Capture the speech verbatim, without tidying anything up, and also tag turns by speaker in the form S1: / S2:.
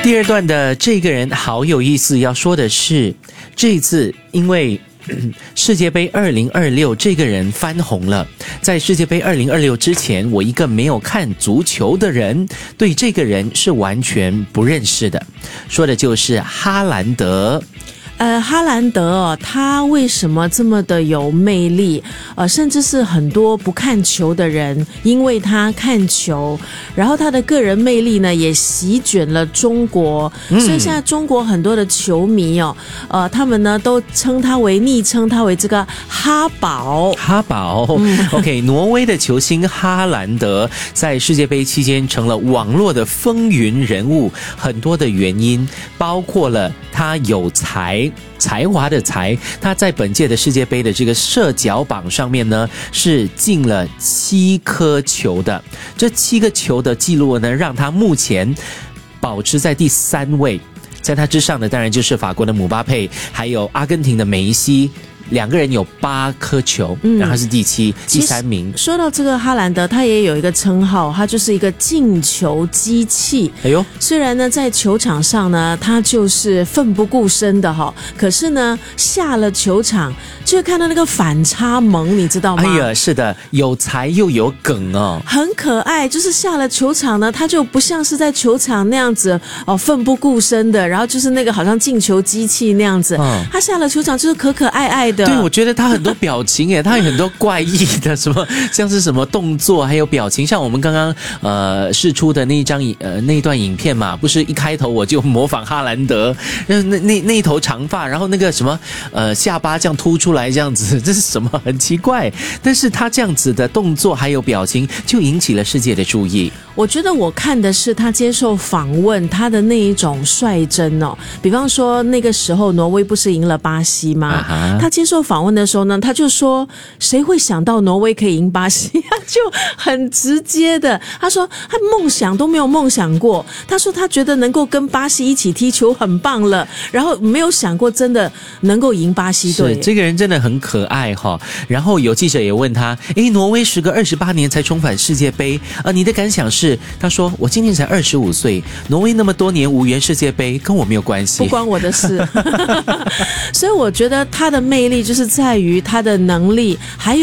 S1: 第二段的这个人好有意思，要说的是这一次因为世界杯二零二六这个人翻红了。在世界杯二零二六之前，我一个没有看足球的人对这个人是完全不认识的，说的就是哈兰德。
S2: 呃，哈兰德哦，他为什么这么的有魅力？呃，甚至是很多不看球的人，因为他看球，然后他的个人魅力呢，也席卷了中国。嗯、所以现在中国很多的球迷哦，呃，他们呢都称他为昵称他为这个哈宝。
S1: 哈宝、嗯、，OK， 挪威的球星哈兰德在世界杯期间成了网络的风云人物，很多的原因包括了他有才。才华的才，他在本届的世界杯的这个射脚榜上面呢是进了七颗球的，这七个球的记录呢让他目前保持在第三位，在他之上的当然就是法国的姆巴佩，还有阿根廷的梅西。两个人有八颗球，嗯、然后他是第七、第三名。
S2: 说到这个哈兰德，他也有一个称号，他就是一个进球机器。哎呦，虽然呢在球场上呢，他就是奋不顾身的哈，可是呢下了球场就会看到那个反差萌，你知道吗？
S1: 哎呀，是的，有才又有梗哦，
S2: 很可爱。就是下了球场呢，他就不像是在球场那样子哦奋不顾身的，然后就是那个好像进球机器那样子。嗯、他下了球场就是可可爱爱的。
S1: 对，我觉得他很多表情耶，他有很多怪异的什么，像是什么动作还有表情，像我们刚刚呃释出的那一张呃那一段影片嘛，不是一开头我就模仿哈兰德，那那那一头长发，然后那个什么呃下巴这样凸出来这样子，这是什么？很奇怪。但是他这样子的动作还有表情，就引起了世界的注意。
S2: 我觉得我看的是他接受访问他的那一种率真哦，比方说那个时候挪威不是赢了巴西吗？ uh-huh. 他接受访问的时候呢，他就说谁会想到挪威可以赢巴西，他就很直接的，他说他梦想都没有梦想过，他说他觉得能够跟巴西一起踢球很棒了，然后没有想过真的能够赢巴西队。
S1: 是，这个人真的很可爱哈、哦。然后有记者也问他，诶，挪威时隔二十八年才重返世界杯，呃，你的感想是？他说我今年才二十五岁，挪威那么多年无缘世界杯，跟我没有关系，
S2: 不关我的事。所以我觉得他的魅力就是在于他的能力，还有